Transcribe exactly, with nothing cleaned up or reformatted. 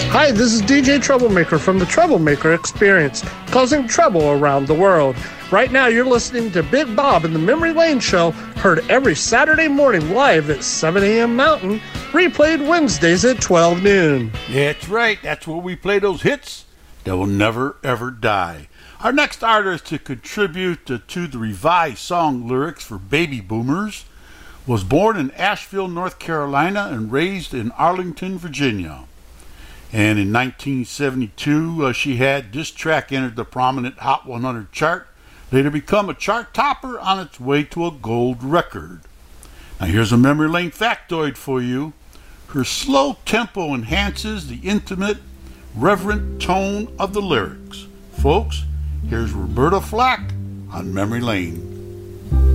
Hi, this is D J Troublemaker from the Troublemaker Experience, causing trouble around the world. Right now, you're listening to Big Bob in the Memory Lane Show, heard every Saturday morning live at seven a.m. Mountain, replayed Wednesdays at twelve noon. That's right. That's where we play those hits that will never, ever die. Our next artist to contribute to, to the revised song lyrics for Baby Boomers was born in Asheville, North Carolina, and raised in Arlington, Virginia. And in nineteen seventy-two, uh, she had this track entered the prominent Hot one hundred chart, later become a chart topper on its way to a gold record. Now here's a memory lane factoid for you. Her slow tempo enhances the intimate, reverent tone of the lyrics. Folks, here's Roberta Flack on Memory Lane.